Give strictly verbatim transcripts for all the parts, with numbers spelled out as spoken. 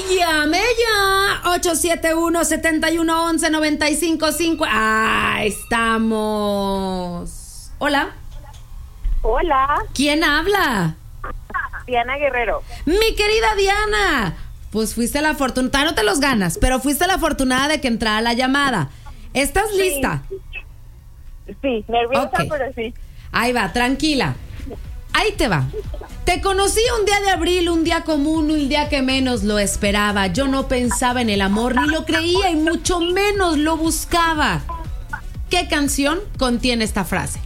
Llame ya. ocho siete uno, siete uno, once, noventa y cinco, cinco. Ah, estamos. Hola. Hola. ¿Quién habla? Diana Guerrero. Mi querida Diana. Pues fuiste la afortunada, no te los ganas, pero fuiste la afortunada de que entrara la llamada. ¿Estás Sí. lista? Sí, nerviosa, Ok. pero sí. Ahí va, tranquila. Ahí te va. Te conocí un día de abril, un día común, un día que menos lo esperaba. Yo no pensaba en el amor, ni lo creía y mucho menos lo buscaba. ¿Qué canción contiene esta frase?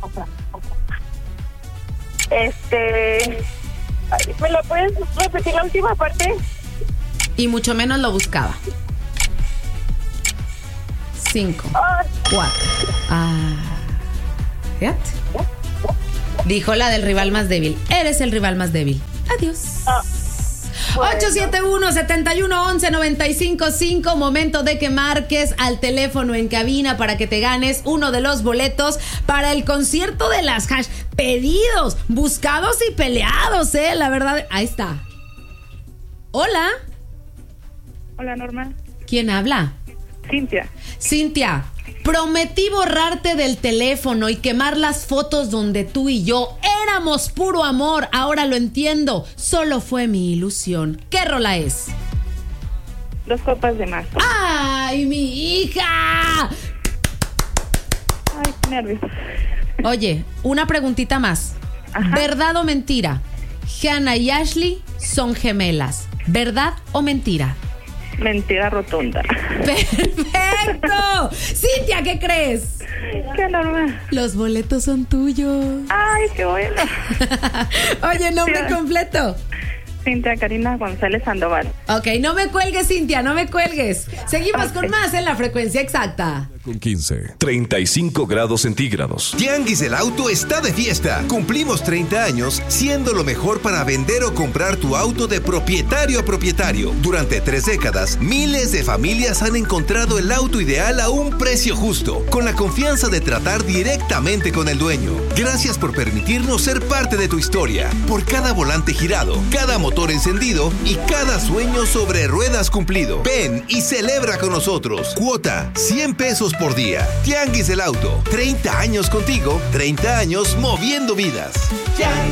Este... ay, ¿me la puedes repetir la última parte? Y mucho menos lo buscaba. Cinco, Ah, cuatro. Ah. Fíjate. Dijo la del rival más débil. Eres el rival más débil. Adiós. ah, bueno. ocho siete uno, siete uno, once, noventa y cinco, cinco. Momento de que marques al teléfono en cabina para que te ganes uno de los boletos para el concierto de las Hash. Pedidos, buscados y peleados, eh. La verdad, ahí está. Hola. Hola, Norma. ¿Quién habla? Cintia. Cintia, prometí borrarte del teléfono y quemar las fotos donde tú y yo éramos puro amor. Ahora lo entiendo. Solo fue mi ilusión. ¿Qué rola es? Dos copas de más. ¡Ay, mi hija! Ay, qué nervios. Oye, una preguntita más. Ajá. ¿Verdad o mentira? Hannah y Ashley son gemelas. ¿Verdad o mentira? Mentira rotunda. ¡Perfecto! Cintia, ¿qué crees? ¿Qué, Norma? Los boletos son tuyos. Ay, qué bueno. Oye, nombre Sí. completo. Cintia Karina González Sandoval. Ok, no me cuelgues, Cintia, no me cuelgues. Seguimos Ok. con más en la frecuencia exacta. Con quince. treinta y cinco grados centígrados. Tianguis del Auto está de fiesta. Cumplimos treinta años siendo lo mejor para vender o comprar tu auto de propietario a propietario. Durante tres décadas, miles de familias han encontrado el auto ideal a un precio justo, con la confianza de tratar directamente con el dueño. Gracias por permitirnos ser parte de tu historia. Por cada volante girado, cada motor encendido y cada sueño sobre ruedas cumplido. Ven y celebra con nosotros. Cuota, cien pesos por día. Tianguis del Auto. treinta años contigo, treinta años moviendo vidas. Tianguis.